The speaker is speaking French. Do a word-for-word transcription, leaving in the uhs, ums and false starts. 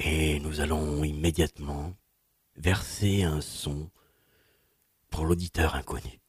Et nous allons immédiatement verser un son pour l'auditeur inconnu.